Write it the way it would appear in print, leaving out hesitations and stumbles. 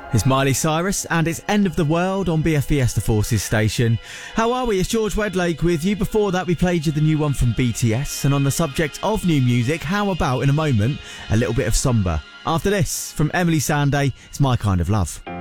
It's Miley Cyrus and it's End of the World on BF Fiesta Forces station. How are we? It's George Wedlake with you. Before that, we played you the new one from BTS. And on the subject of new music, how about, in a moment, a little bit of Somber? After this, from Emily Sandé, it's My Kind of Love.